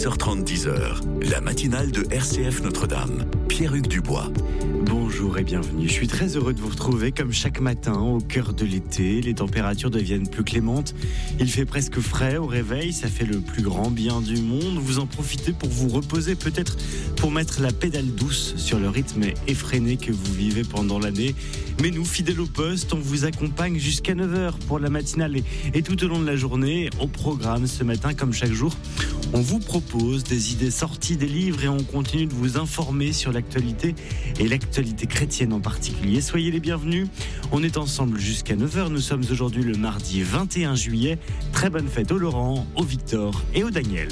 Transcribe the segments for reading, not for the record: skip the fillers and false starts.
6h30, 10h, la matinale de RCF Notre-Dame. Pierre-Hugues Dubois. Bonjour et bienvenue. Je suis très heureux de vous retrouver comme chaque matin au cœur de l'été. Les températures deviennent plus clémentes. Il fait presque frais au réveil. Ça fait le plus grand bien du monde. Vous en profitez pour vous reposer, peut-être pour mettre la pédale douce sur le rythme effréné que vous vivez pendant l'année. Mais nous, fidèles au poste, on vous accompagne jusqu'à 9h pour la matinale et tout au long de la journée. Au programme ce matin, comme chaque jour, on vous propose des idées sorties des livres et on continue de vous informer sur l'actualité et l'actualité chrétienne en particulier. Soyez les bienvenus. On est ensemble jusqu'à 9h. Nous sommes aujourd'hui le mardi 21 juillet. Très bonne fête au Laurent, au Victor et au Daniel.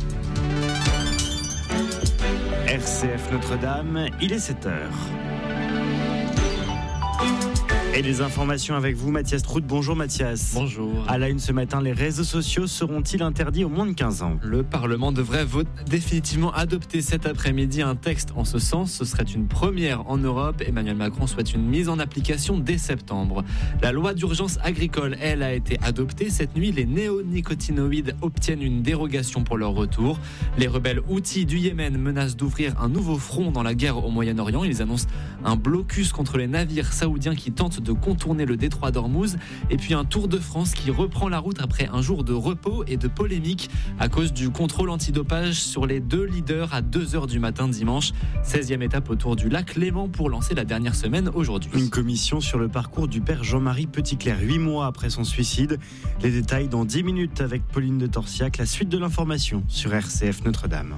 RCF Notre-Dame, il est 7h. Et les informations avec vous, Mathias Trout. Bonjour Mathias. Bonjour. À la une ce matin, les réseaux sociaux seront-ils interdits aux moins de 15 ans ? Le Parlement devrait définitivement adopter cet après-midi un texte en ce sens. Ce serait une première en Europe. Emmanuel Macron souhaite une mise en application dès septembre. La loi d'urgence agricole, elle, a été adoptée. Cette nuit, les néonicotinoïdes obtiennent une dérogation pour leur retour. Les rebelles Houthis du Yémen menacent d'ouvrir un nouveau front dans la guerre au Moyen-Orient. Ils annoncent un blocus contre les navires saoudiens qui tentent de contourner le détroit d'Ormuz, et puis un Tour de France qui reprend la route après un jour de repos et de polémique à cause du contrôle antidopage sur les deux leaders à 2h du matin dimanche. 16e étape autour du lac Léman pour lancer la dernière semaine aujourd'hui. Une commission sur le parcours du père Jean-Marie Petitclerc, 8 mois après son suicide. Les détails dans 10 minutes avec Pauline de Torsiac. La suite de l'information sur RCF Notre-Dame.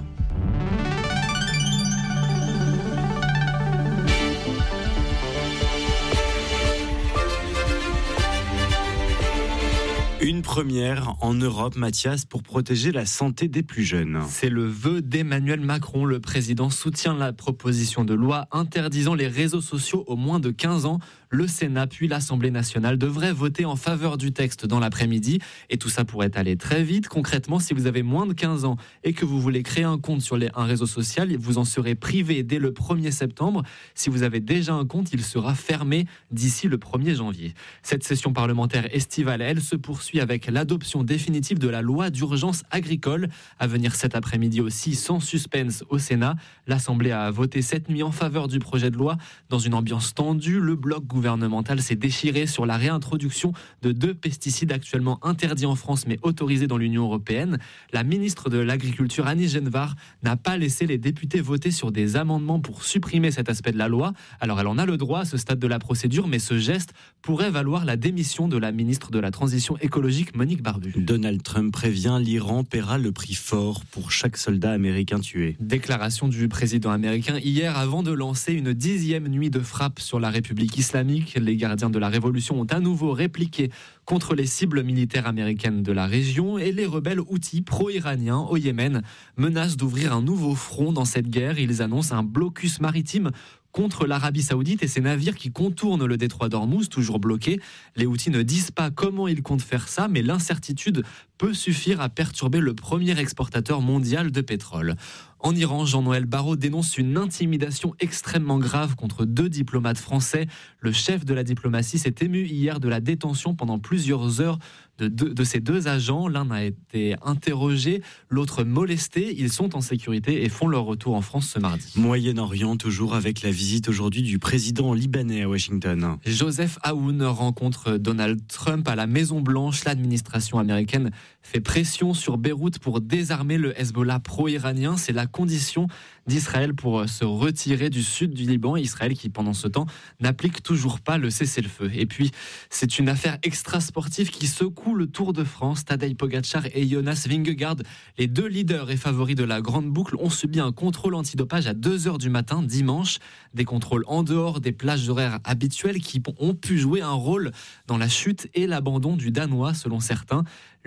Une première en Europe, Mathias, pour protéger la santé des plus jeunes. C'est le vœu d'Emmanuel Macron. Le président soutient la proposition de loi interdisant les réseaux sociaux aux moins de 15 ans. Le Sénat puis l'Assemblée nationale devraient voter en faveur du texte dans l'après-midi. Et tout ça pourrait aller très vite. Concrètement, si vous avez moins de 15 ans et que vous voulez créer un compte sur un réseau social, vous en serez privé dès le 1er septembre. Si vous avez déjà un compte, il sera fermé d'ici le 1er janvier. Cette session parlementaire estivale, elle se poursuit avec l'adoption définitive de la loi d'urgence agricole à venir cet après-midi aussi sans suspense au Sénat. L'Assemblée a voté cette nuit en faveur du projet de loi. Dans une ambiance tendue, le bloc gouvernemental s'est déchiré sur la réintroduction de 2 pesticides actuellement interdits en France mais autorisés dans l'Union européenne. La ministre de l'Agriculture, Annie Genevard, n'a pas laissé les députés voter sur des amendements pour supprimer cet aspect de la loi. Alors elle en a le droit à ce stade de la procédure, mais ce geste pourrait valoir la démission de la ministre de la Transition écologique, Monique Barbu. Donald Trump prévient, l'Iran paiera le prix fort pour chaque soldat américain tué. Déclaration du président américain hier avant de lancer une 10e nuit de frappe sur la République islamique. Les gardiens de la révolution ont à nouveau répliqué contre les cibles militaires américaines de la région et les rebelles Houthis pro-iraniens au Yémen menacent d'ouvrir un nouveau front dans cette guerre. Ils annoncent un blocus maritime contre l'Arabie Saoudite et ses navires qui contournent le détroit d'Ormuz, toujours bloqués. Les Houthis ne disent pas comment ils comptent faire ça, mais l'incertitude peut suffire à perturber le premier exportateur mondial de pétrole. En Iran, Jean-Noël Barrot dénonce une intimidation extrêmement grave contre 2 diplomates français. Le chef de la diplomatie s'est ému hier de la détention pendant plusieurs heures de ces 2 agents. L'un a été interrogé, l'autre molesté. Ils sont en sécurité et font leur retour en France ce mardi. Moyen-Orient, toujours avec la visite aujourd'hui du président libanais à Washington. Joseph Aoun rencontre Donald Trump à la Maison-Blanche. L'administration américaine fait pression sur Beyrouth pour désarmer le Hezbollah pro-iranien. C'est la condition d'Israël pour se retirer du sud du Liban. Israël qui, pendant ce temps, n'applique toujours pas le cessez-le-feu. Et puis, c'est une affaire extra-sportive qui secoue le Tour de France. Tadej Pogačar et Jonas Vingegaard, les 2 leaders et favoris de la grande boucle, ont subi un contrôle antidopage à 2h du matin dimanche. Des contrôles en dehors des plages horaires habituelles qui ont pu jouer un rôle dans la chute et l'abandon du Danois, selon certains.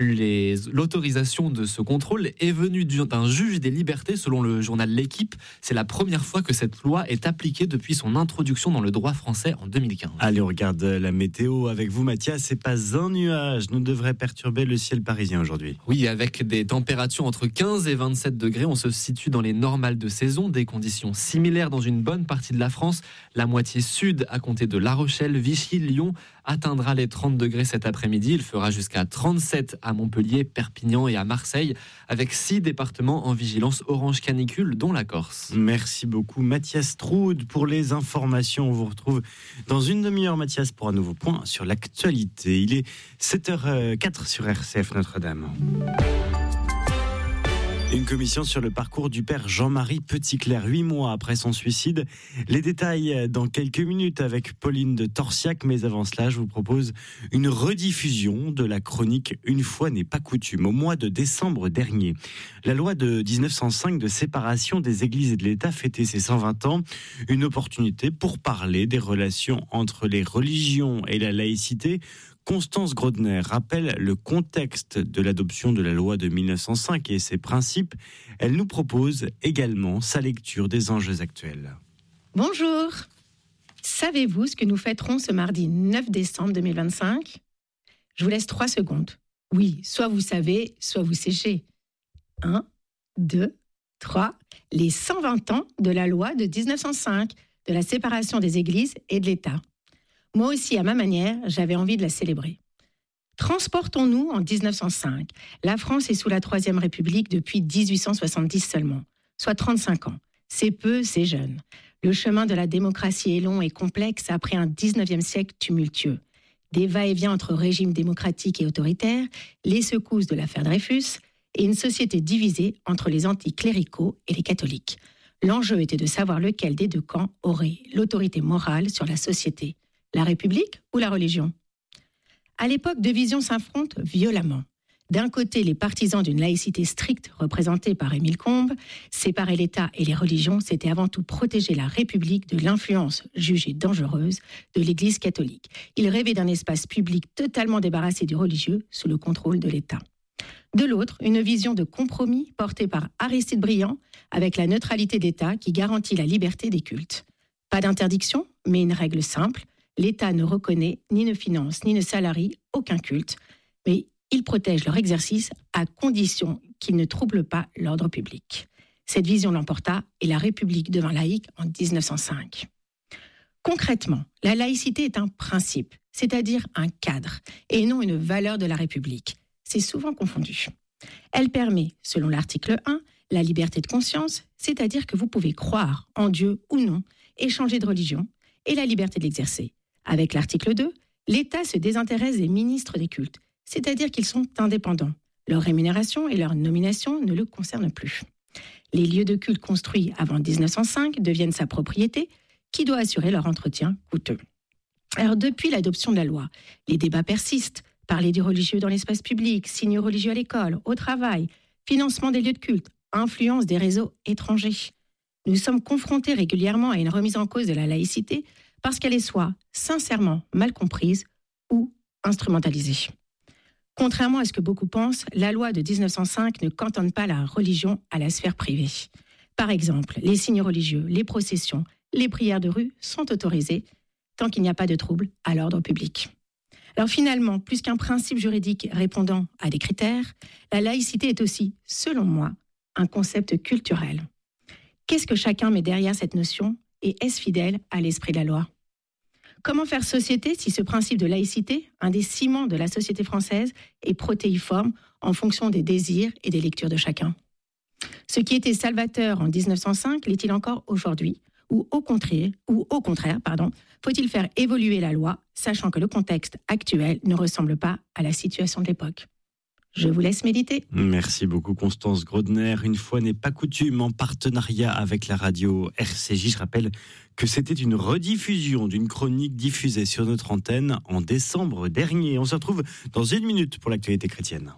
L'autorisation de ce contrôle est venue d'un juge des libertés, selon le journal L'Équipe. C'est la première fois que cette loi est appliquée depuis son introduction dans le droit français en 2015. Allez, on regarde la météo avec vous, Mathias. C'est pas un nuage ne devrait perturber le ciel parisien aujourd'hui. Oui, avec des températures entre 15 et 27 degrés, on se situe dans les normales de saison, des conditions similaires dans une bonne partie de la France, la moitié sud à compter de La Rochelle, Vichy, Lyon, atteindra les 30 degrés cet après-midi. Il fera jusqu'à 37 à Montpellier, Perpignan et à Marseille, avec 6 départements en vigilance orange canicule, dont la Corse. Merci beaucoup Mathias Troud pour les informations. On vous retrouve dans une demi-heure, Mathias, pour un nouveau point sur l'actualité. Il est 7h04 sur RCF Notre-Dame. Une commission sur le parcours du père Jean-Marie Petitclerc, 8 mois après son suicide. Les détails dans quelques minutes avec Pauline de Torsiac, mais avant cela, je vous propose une rediffusion de la chronique Une fois n'est pas coutume. Au mois de décembre dernier, la loi de 1905 de séparation des églises et de l'État fêtait ses 120 ans. Une opportunité pour parler des relations entre les religions et la laïcité. Constance Grodner rappelle le contexte de l'adoption de la loi de 1905 et ses principes. Elle nous propose également sa lecture des enjeux actuels. Bonjour. Savez-vous ce que nous fêterons ce mardi 9 décembre 2025 ? Je vous laisse 3 secondes. Oui, soit vous savez, soit vous séchez. 1, 2, 3. Les 120 ans de la loi de 1905, de la séparation des églises et de l'État. Moi aussi, à ma manière, j'avais envie de la célébrer. Transportons-nous en 1905. La France est sous la Troisième République depuis 1870 seulement, soit 35 ans. C'est peu, c'est jeune. Le chemin de la démocratie est long et complexe après un 19e siècle tumultueux. Des va-et-vient entre régimes démocratiques et autoritaires, les secousses de l'affaire Dreyfus et une société divisée entre les anticléricaux et les catholiques. L'enjeu était de savoir lequel des deux camps aurait l'autorité morale sur la société. La République ou la religion ? À l'époque, deux visions s'affrontent violemment. D'un côté, les partisans d'une laïcité stricte représentés par Émile Combes, séparer l'État et les religions, c'était avant tout protéger la République de l'influence jugée dangereuse de l'Église catholique. Ils rêvaient d'un espace public totalement débarrassé du religieux sous le contrôle de l'État. De l'autre, une vision de compromis portée par Aristide Briand avec la neutralité d'État qui garantit la liberté des cultes. Pas d'interdiction, mais une règle simple. L'État ne reconnaît, ni ne finance, ni ne salarie aucun culte, mais il protège leur exercice à condition qu'ils ne troublent pas l'ordre public. Cette vision l'emporta et la République devint laïque en 1905. Concrètement, la laïcité est un principe, c'est-à-dire un cadre, et non une valeur de la République. C'est souvent confondu. Elle permet, selon l'article 1, la liberté de conscience, c'est-à-dire que vous pouvez croire en Dieu ou non et changer de religion, et la liberté de l'exercer. Avec l'article 2, l'État se désintéresse des ministres des cultes, c'est-à-dire qu'ils sont indépendants. Leur rémunération et leur nomination ne le concernent plus. Les lieux de culte construits avant 1905 deviennent sa propriété, qui doit assurer leur entretien coûteux. Alors depuis l'adoption de la loi, les débats persistent. Parler du religieux dans l'espace public, signes religieux à l'école, au travail, financement des lieux de culte, influence des réseaux étrangers. Nous sommes confrontés régulièrement à une remise en cause de la laïcité parce qu'elle est soit sincèrement mal comprise ou instrumentalisée. Contrairement à ce que beaucoup pensent, la loi de 1905 ne cantonne pas la religion à la sphère privée. Par exemple, les signes religieux, les processions, les prières de rue sont autorisées tant qu'il n'y a pas de trouble à l'ordre public. Alors finalement, plus qu'un principe juridique répondant à des critères, la laïcité est aussi, selon moi, un concept culturel. Qu'est-ce que chacun met derrière cette notion et est-ce fidèle à l'esprit de la loi ? Comment faire société si ce principe de laïcité, un des ciments de la société française, est protéiforme en fonction des désirs et des lectures de chacun ? Ce qui était salvateur en 1905 l'est-il encore aujourd'hui ? Ou au contraire, faut-il faire évoluer la loi, sachant que le contexte actuel ne ressemble pas à la situation de l'époque ? Je vous laisse méditer. Merci beaucoup Constance Grodner. Une fois n'est pas coutume, en partenariat avec la radio RCJ. Je rappelle que c'était une rediffusion d'une chronique diffusée sur notre antenne en décembre dernier. On se retrouve dans 1 minute pour l'actualité chrétienne.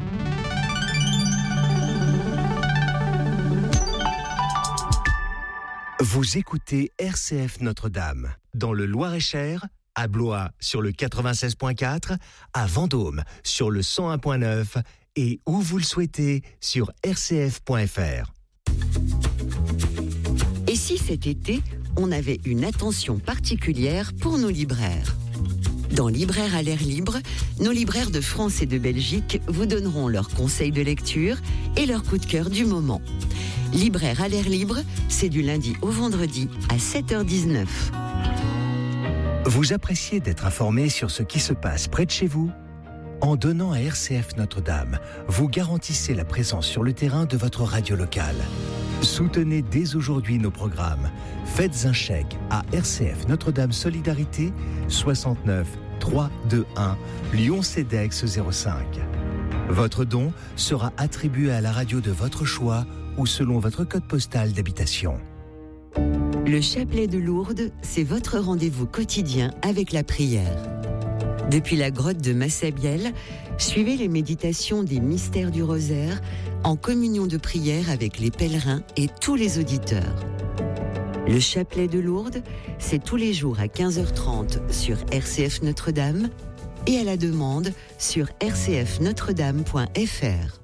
Vous écoutez RCF Notre-Dame, dans le Loir-et-Cher, à Blois sur le 96.4, à Vendôme sur le 101.9 et où vous le souhaitez sur rcf.fr. Et si cet été, on avait une attention particulière pour nos libraires ? Dans Libraires à l'air libre, nos libraires de France et de Belgique vous donneront leurs conseils de lecture et leurs coups de cœur du moment. Libraires à l'air libre, c'est du lundi au vendredi à 7h19. Vous appréciez d'être informé sur ce qui se passe près de chez vous ? En donnant à RCF Notre-Dame, vous garantissez la présence sur le terrain de votre radio locale. Soutenez dès aujourd'hui nos programmes. Faites un chèque à RCF Notre-Dame Solidarité 69 321 Lyon-Cedex 05. Votre don sera attribué à la radio de votre choix ou selon votre code postal d'habitation. Le chapelet de Lourdes, c'est votre rendez-vous quotidien avec la prière. Depuis la grotte de Massabielle, suivez les méditations des mystères du rosaire en communion de prière avec les pèlerins et tous les auditeurs. Le chapelet de Lourdes, c'est tous les jours à 15h30 sur RCF Notre-Dame et à la demande sur rcfnotredame.fr.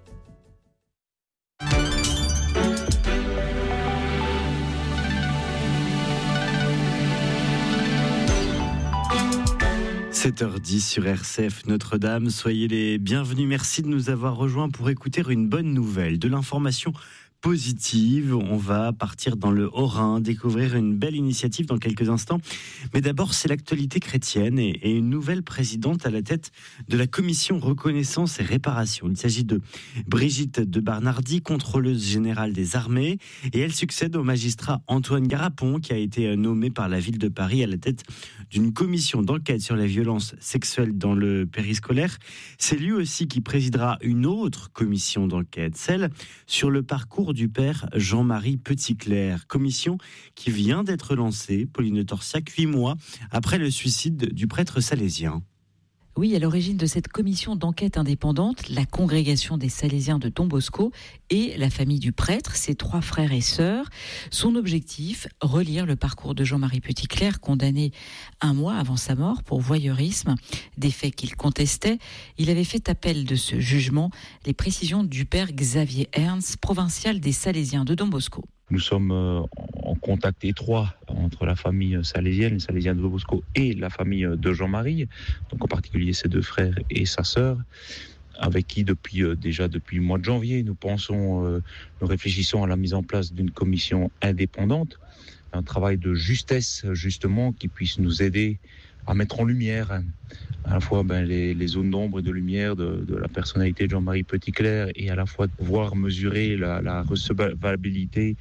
– 7h10 sur RCF Notre-Dame. Soyez les bienvenus. Merci de nous avoir rejoints pour écouter une bonne nouvelle, de l'information positive. On va partir dans le Haut-Rhin, découvrir une belle initiative dans quelques instants. Mais d'abord, c'est l'actualité chrétienne et une nouvelle présidente à la tête de la commission reconnaissance et réparation. Il s'agit de Brigitte de Barnardi, contrôleuse générale des armées, et elle succède au magistrat Antoine Garapon, qui a été nommé par la ville de Paris à la tête d'une commission d'enquête sur les violences sexuelles dans le périscolaire. C'est lui aussi qui présidera une autre commission d'enquête, celle sur le parcours du père Jean-Marie Petitclerc, commission qui vient d'être lancée, Pauline Torsiac, 8 mois après le suicide du prêtre salésien. Oui, à l'origine de cette commission d'enquête indépendante, la congrégation des Salésiens de Don Bosco et la famille du prêtre, ses 3 frères et sœurs. Son objectif, relire le parcours de Jean-Marie Petitclerc, condamné 1 mois avant sa mort pour voyeurisme, des faits qu'il contestait. Il avait fait appel de ce jugement, les précisions du père Xavier Ernst, provincial des Salésiens de Don Bosco. Nous sommes en contact étroit entre la famille salésienne, les Salésiens de Don Bosco, et la famille de Jean-Marie, donc en particulier ses 2 frères et sa sœur, avec qui depuis le mois de janvier, nous réfléchissons à la mise en place d'une commission indépendante, un travail de justesse justement qui puisse nous aider à mettre en lumière à la fois les zones d'ombre et de lumière de la personnalité de Jean-Marie Petitclerc, et à la fois pouvoir mesurer la recevabilité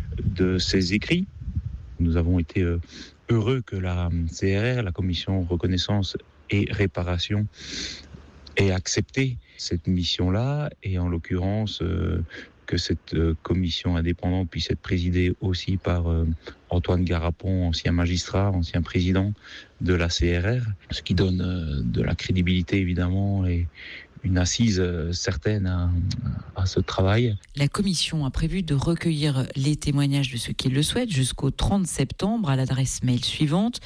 de ses écrits. Nous avons été heureux que la CRR, la Commission Reconnaissance et Réparation, ait accepté cette mission-là, et en l'occurrence que cette commission indépendante puisse être présidée aussi par Antoine Garapon, ancien magistrat, ancien président de la CRR, ce qui donne de la crédibilité évidemment et une assise certaine à ce travail. La commission a prévu de recueillir les témoignages de ceux qui le souhaitent jusqu'au 30 septembre à l'adresse mail suivante,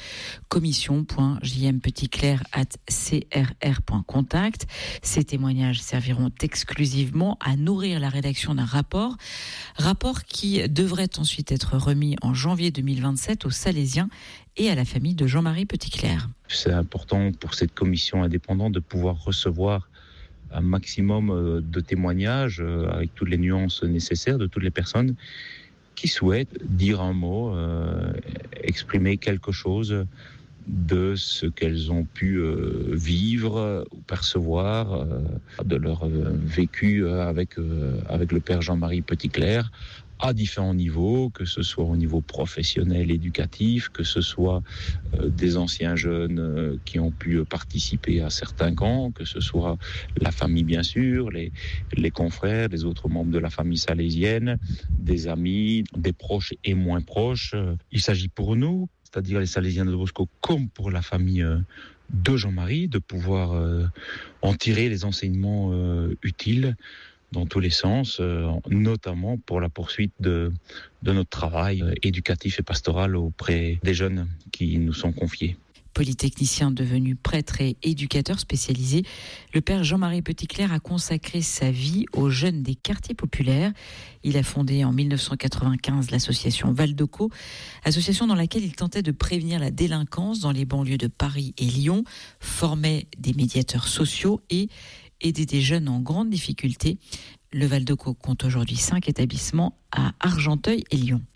commission.jmpetitclerc@crr.contact. Ces témoignages serviront exclusivement à nourrir la rédaction d'un rapport qui devrait ensuite être remis en janvier 2027 aux Salésiens et à la famille de Jean-Marie Petitclerc. C'est important pour cette commission indépendante de pouvoir recevoir un maximum de témoignages avec toutes les nuances nécessaires de toutes les personnes qui souhaitent dire un mot, exprimer quelque chose de ce qu'elles ont pu vivre ou percevoir de leur vécu avec le père Jean-Marie Petitclerc à différents niveaux, que ce soit au niveau professionnel, éducatif, que ce soit des anciens jeunes qui ont pu participer à certains camps, que ce soit la famille bien sûr, les confrères, les autres membres de la famille salésienne, des amis, des proches et moins proches. Il s'agit pour nous, c'est-à-dire les Salésiens de Don Bosco, comme pour la famille de Jean-Marie, de pouvoir en tirer les enseignements utiles dans tous les sens, notamment pour la poursuite de notre travail éducatif et pastoral auprès des jeunes qui nous sont confiés. Polytechnicien devenu prêtre et éducateur spécialisé, le père Jean-Marie Petitclerc a consacré sa vie aux jeunes des quartiers populaires. Il a fondé en 1995 l'association Valdoco, association dans laquelle il tentait de prévenir la délinquance dans les banlieues de Paris et Lyon, formait des médiateurs sociaux et aider des jeunes en grande difficulté. Le Valdoco compte aujourd'hui 5 établissements à Argenteuil et Lyon.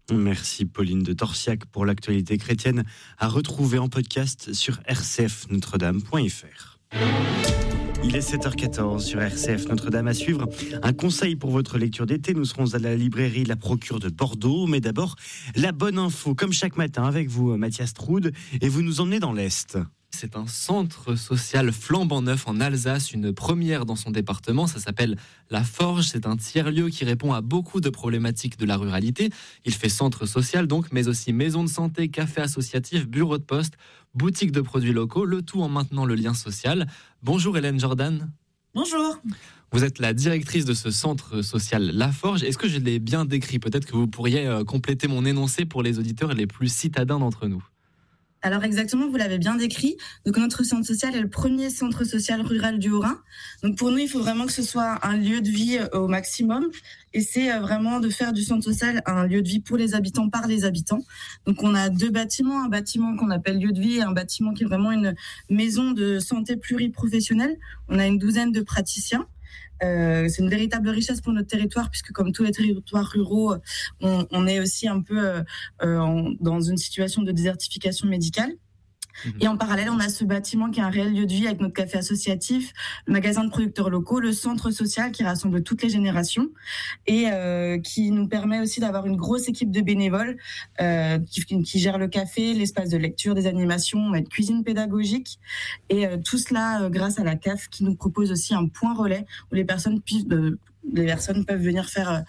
Merci Pauline de Torsiac pour l'actualité chrétienne, à retrouver en podcast sur rcfnotredame.fr. Il est 7h14 sur RCF Notre-Dame. À suivre, un conseil pour votre lecture d'été. Nous serons à la librairie La Procure de Bordeaux. Mais d'abord, la bonne info, comme chaque matin avec vous, Mathias Troud, et vous nous emmenez dans l'Est. C'est un centre social flambant neuf en Alsace, une première dans son département. Ça s'appelle La Forge. C'est un tiers-lieu qui répond à beaucoup de problématiques de la ruralité. Il fait centre social donc, mais aussi maison de santé, café associatif, bureau de poste, boutique de produits locaux, le tout en maintenant le lien social. Bonjour Hélène Jordan. Bonjour. Vous êtes la directrice de ce centre social La Forge. Est-ce que je l'ai bien décrit ? Peut-être que vous pourriez compléter mon énoncé pour les auditeurs les plus citadins d'entre nous. Alors exactement, vous l'avez bien décrit. Donc notre centre social est le premier centre social rural du Haut-Rhin. Donc pour nous, il faut vraiment que ce soit un lieu de vie au maximum. Et c'est vraiment de faire du centre social un lieu de vie pour les habitants, par les habitants. Donc on a 2 bâtiments, un bâtiment qu'on appelle lieu de vie et un bâtiment qui est vraiment une maison de santé pluriprofessionnelle. On a une 12aine de praticiens. C'est une véritable richesse pour notre territoire puisque comme tous les territoires ruraux, on est aussi un peu dans une situation de désertification médicale. Et en parallèle, on a ce bâtiment qui est un réel lieu de vie avec notre café associatif, le magasin de producteurs locaux, le centre social qui rassemble toutes les générations et qui nous permet aussi d'avoir une grosse équipe de bénévoles qui gère le café, l'espace de lecture, des animations, on a une cuisine pédagogique et tout cela grâce à la CAF qui nous propose aussi un point relais où les personnes peuvent venir faire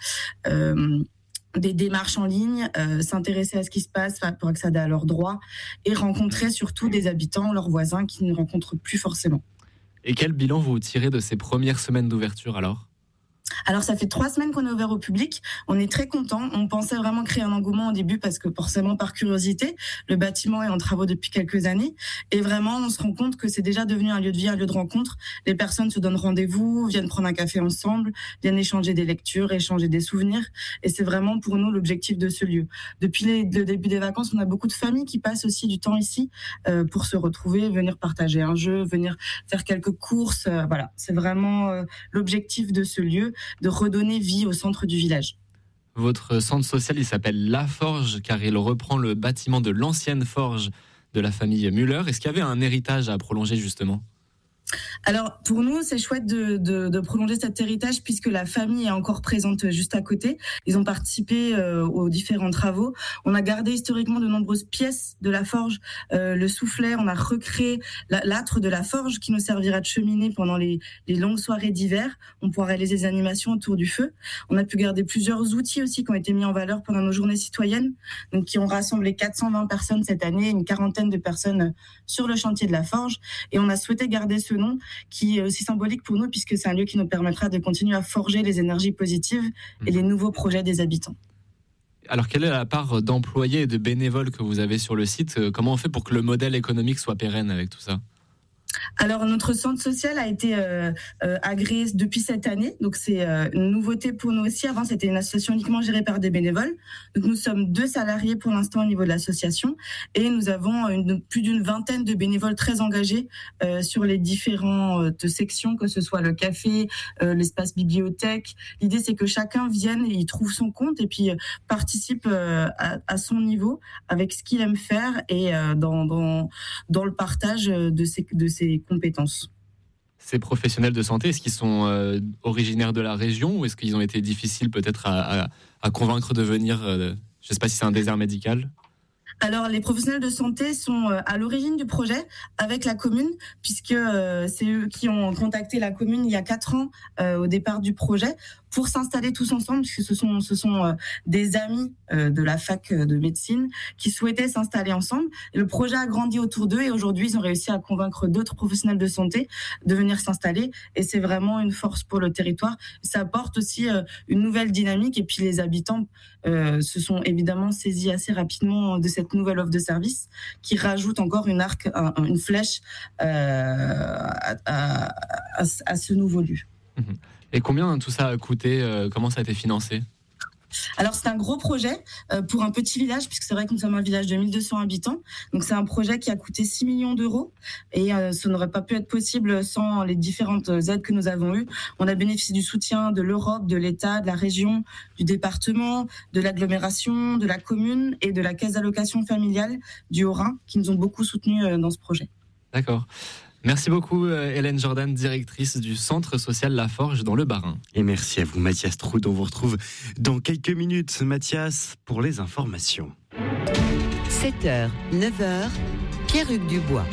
des démarches en ligne, s'intéresser à ce qui se passe pour accéder à leurs droits et rencontrer surtout des habitants, leurs voisins qui ne rencontrent plus forcément. Et quel bilan vous tirez de ces premières semaines d'ouverture alors ? Alors ça fait 3 semaines qu'on est ouvert au public, on est très contents, on pensait vraiment créer un engouement au début parce que forcément par curiosité, le bâtiment est en travaux depuis quelques années et vraiment on se rend compte que c'est déjà devenu un lieu de vie, un lieu de rencontre, les personnes se donnent rendez-vous, viennent prendre un café ensemble, viennent échanger des lectures, échanger des souvenirs et c'est vraiment pour nous l'objectif de ce lieu. Depuis le début des vacances, on a beaucoup de familles qui passent aussi du temps ici pour se retrouver, venir partager un jeu, venir faire quelques courses, voilà, c'est vraiment l'objectif de ce lieu, de redonner vie au centre du village. Votre centre social, il s'appelle La Forge, car il reprend le bâtiment de l'ancienne forge de la famille Müller. Est-ce qu'il y avait un héritage à prolonger justement ? Alors pour nous, c'est chouette de prolonger cet héritage puisque la famille est encore présente juste à côté. Ils ont participé aux différents travaux. On a gardé historiquement de nombreuses pièces de la forge, le soufflet. On a recréé l'âtre de la forge qui nous servira de cheminée pendant les longues soirées d'hiver. On pourra réaliser des animations autour du feu. On a pu garder plusieurs outils aussi qui ont été mis en valeur pendant nos journées citoyennes, donc qui ont rassemblé 420 personnes cette année, une 40aine de personnes sur le chantier de la forge. Et on a souhaité garder ce nom qui est aussi symbolique pour nous puisque c'est un lieu qui nous permettra de continuer à forger les énergies positives et les nouveaux projets des habitants. Alors quelle est la part d'employés et de bénévoles que vous avez sur le site ? Comment on fait pour que le modèle économique soit pérenne avec tout ça ? Alors notre centre social a été agréé depuis cette année, donc c'est une nouveauté pour nous aussi. Avant c'était une association uniquement gérée par des bénévoles, donc nous sommes 2 salariés pour l'instant au niveau de l'association et nous avons plus d'une vingtaine de bénévoles très engagés sur les différentes sections, que ce soit le café, l'espace bibliothèque. L'idée c'est que chacun vienne et y trouve son compte et puis participe à son niveau avec ce qu'il aime faire et dans le partage de ses compétences. Ces professionnels de santé, est-ce qu'ils sont originaires de la région ou est-ce qu'ils ont été difficiles peut-être à convaincre de venir je ne sais pas si c'est un désert médical ? Alors, les professionnels de santé sont à l'origine du projet avec la commune, puisque c'est eux qui ont contacté la commune il y a 4 ans au départ du projet pour s'installer tous ensemble, puisque ce sont des amis de la fac de médecine qui souhaitaient s'installer ensemble. Et le projet a grandi autour d'eux et aujourd'hui, ils ont réussi à convaincre d'autres professionnels de santé de venir s'installer. Et c'est vraiment une force pour le territoire. Ça apporte aussi une nouvelle dynamique et puis les habitants se sont évidemment saisis assez rapidement de cette nouvelle offre de service qui rajoute encore une flèche à ce nouveau lieu. Et combien tout ça a coûté ? Comment ça a été financé ? Alors c'est un gros projet pour un petit village, puisque c'est vrai que nous sommes un village de 1200 habitants. Donc c'est un projet qui a coûté 6 millions d'euros et ce n'aurait pas pu être possible sans les différentes aides que nous avons eues. On a bénéficié du soutien de l'Europe, de l'État, de la région, du département, de l'agglomération, de la commune et de la caisse d'allocation familiale du Haut-Rhin qui nous ont beaucoup soutenus dans ce projet. D'accord. Merci beaucoup Hélène Jordan, directrice du Centre social La Forge dans le Bas-Rhin. Et merci à vous Mathias Troud, on vous retrouve dans quelques minutes. Mathias, pour les informations. 7h, 9h, Pierre-Hugues Dubois.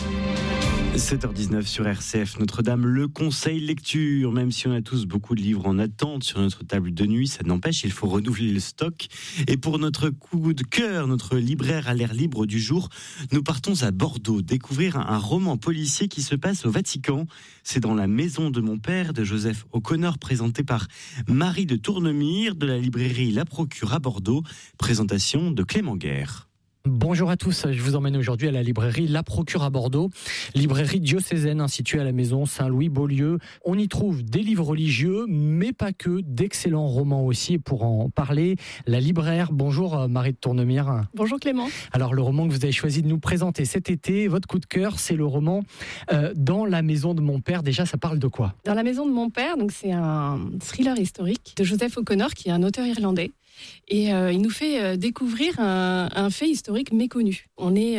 7h19 sur RCF Notre-Dame, le conseil lecture. Même si on a tous beaucoup de livres en attente sur notre table de nuit, ça n'empêche, il faut renouveler le stock. Et pour notre coup de cœur, notre libraire à l'air libre du jour, nous partons à Bordeaux découvrir un roman policier qui se passe au Vatican. C'est dans La maison de mon père de Joseph O'Connor, présenté par Marie de Tournemire de la librairie La Procure à Bordeaux. Présentation de Clément Guerre. Bonjour à tous, je vous emmène aujourd'hui à la librairie La Procure à Bordeaux, librairie diocésaine située à la maison Saint-Louis-Beaulieu. On y trouve des livres religieux, mais pas que, d'excellents romans aussi. Et pour en parler, la libraire, bonjour Marie de Tournemire. Bonjour Clément. Alors le roman que vous avez choisi de nous présenter cet été, votre coup de cœur, c'est le roman Dans la maison de mon père. Déjà, ça parle de quoi ? Dans la maison de mon père, donc c'est un thriller historique de Joseph O'Connor, qui est un auteur irlandais. Et il nous fait découvrir un fait historique méconnu. On est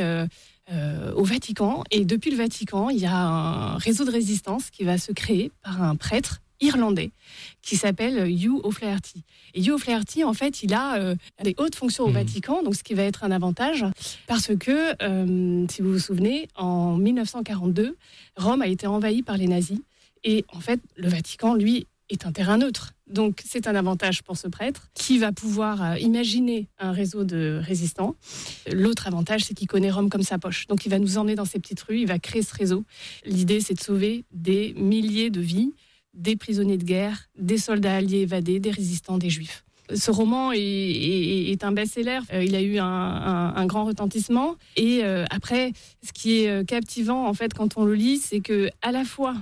au Vatican, et depuis le Vatican, il y a un réseau de résistance qui va se créer par un prêtre irlandais qui s'appelle Hugh O'Flaherty. Et Hugh O'Flaherty, en fait, il a des hautes fonctions au Vatican, donc ce qui va être un avantage, parce que, si vous vous souvenez, en 1942, Rome a été envahie par les nazis, et en fait, le Vatican, lui, est un terrain neutre. Donc c'est un avantage pour ce prêtre qui va pouvoir imaginer un réseau de résistants. L'autre avantage, c'est qu'il connaît Rome comme sa poche. Donc il va nous emmener dans ces petites rues, il va créer ce réseau. L'idée, c'est de sauver des milliers de vies, des prisonniers de guerre, des soldats alliés évadés, des résistants, des juifs. Ce roman est un best-seller. Il a eu un grand retentissement. Et après, ce qui est captivant, en fait, quand on le lit, c'est que à la fois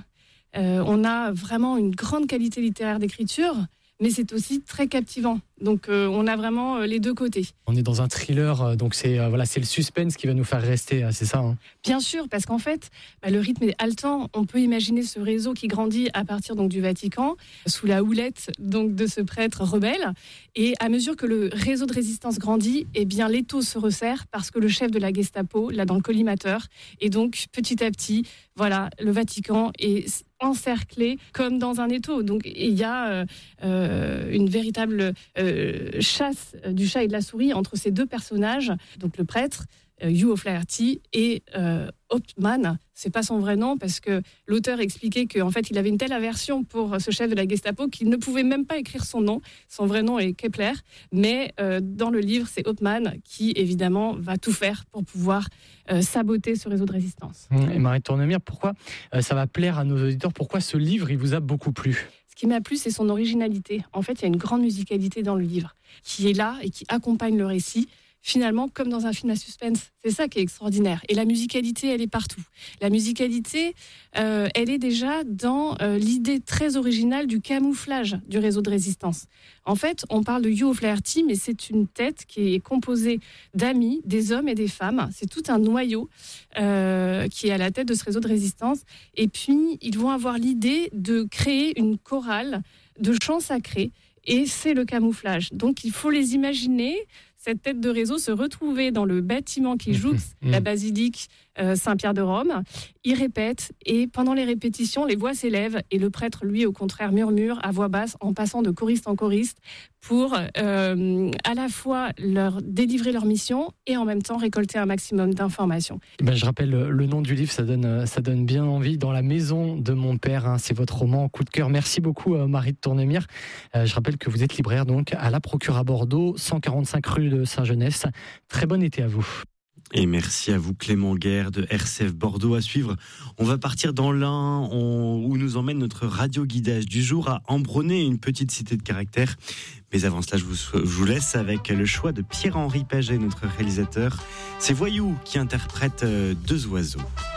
on a vraiment une grande qualité littéraire d'écriture, mais c'est aussi très captivant. Donc on a vraiment les deux côtés. On est dans un thriller, donc c'est le suspense qui va nous faire rester, c'est ça hein ? Bien sûr, parce qu'en fait, le rythme est haletant. On peut imaginer ce réseau qui grandit à partir donc, du Vatican, sous la houlette donc, de ce prêtre rebelle. Et à mesure que le réseau de résistance grandit, eh bien, l'étau se resserre parce que le chef de la Gestapo l'a dans le collimateur. Et donc, petit à petit, voilà, le Vatican est encerclé comme dans un étau. Donc, il y a une véritable chasse du chat et de la souris entre ces deux personnages, donc le prêtre Hugh O'Flaherty et Hauptmann. C'est pas son vrai nom parce que l'auteur expliquait qu'en fait il avait une telle aversion pour ce chef de la Gestapo qu'il ne pouvait même pas écrire son nom. Son vrai nom est Kepler, mais dans le livre c'est Hauptmann qui évidemment va tout faire pour pouvoir saboter ce réseau de résistance. Et Marie de Tournemire, pourquoi ça va plaire à nos auditeurs ? Pourquoi ce livre il vous a beaucoup plu ? Ce qui m'a plu, c'est son originalité. En fait, il y a une grande musicalité dans le livre qui est là et qui accompagne le récit, finalement, comme dans un film à suspense. C'est ça qui est extraordinaire. Et la musicalité, elle est partout. La musicalité, elle est déjà dans l'idée très originale du camouflage du réseau de résistance. En fait, on parle de Hugh O'Flaherty, mais c'est une tête qui est composée d'amis, des hommes et des femmes. C'est tout un noyau qui est à la tête de ce réseau de résistance. Et puis, ils vont avoir l'idée de créer une chorale de chants sacrés. Et c'est le camouflage. Donc, il faut les imaginer, cette tête de réseau, se retrouver dans le bâtiment qui jouxte la basilique Saint-Pierre de Rome. Ils répètent et pendant les répétitions, les voix s'élèvent et le prêtre, lui, au contraire, murmure à voix basse en passant de choriste en choriste pour à la fois leur délivrer leur mission et en même temps récolter un maximum d'informations. Je rappelle le nom du livre, ça donne bien envie. Dans la maison de mon père, hein, c'est votre roman coup de cœur. Merci beaucoup Marie de Tournemire. Je rappelle que vous êtes libraire donc à La Procure à Bordeaux, 145 rue de Saint-Genès. Très bon été à vous. Et merci à vous Clément Guerre de RCF Bordeaux. À suivre, on va partir dans l'Ain où nous emmène notre radio-guidage du jour à Ambronay, une petite cité de caractère. Mais avant cela, je vous laisse avec le choix de Pierre-Henri Paget, notre réalisateur. C'est Voyou qui interprète Deux oiseaux.